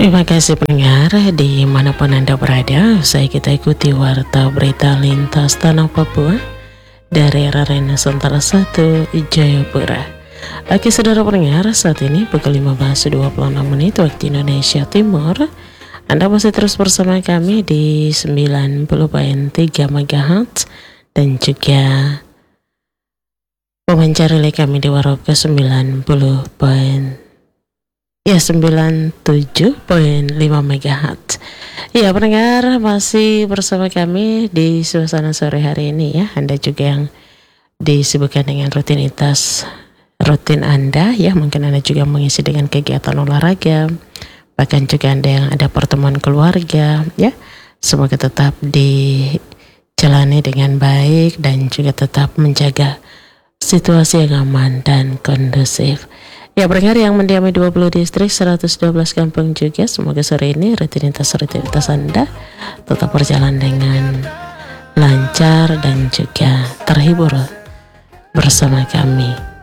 Terima kasih pendengar dimanapun Anda berada. Saya kita ikuti warta berita lintas Tanah Papua dari Rarena Nusantara 1 Jayapura. Oke saudara pendengar, saat ini pukul 15.26 waktu Indonesia Timur. Anda masih terus bersama kami di 90.3 MHz dan juga pemancar relay kami di Waroke 97.5 MHz. Ya pendengar, masih bersama kami di suasana sore hari ini ya. Anda juga yang disibukkan dengan rutinitas rutin Anda ya. Mungkin Anda juga mengisi dengan kegiatan olahraga, bahkan juga Anda yang ada pertemuan keluarga ya. Semoga tetap dijalani dengan baik dan juga tetap menjaga situasi yang aman dan kondusif. Ya pendengar yang mendiami 20 distrik 112 kampung juga, semoga sore ini rutinitas Anda tetap berjalan dengan lancar dan juga terhibur bersama kami.